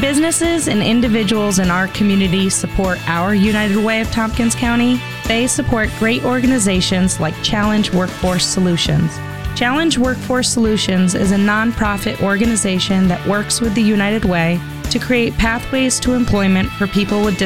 businesses and individuals in our community support our United Way of Tompkins County, they support great organizations like Challenge Workforce Solutions. Challenge Workforce Solutions is a nonprofit organization that works with the United Way to create pathways to employment for people with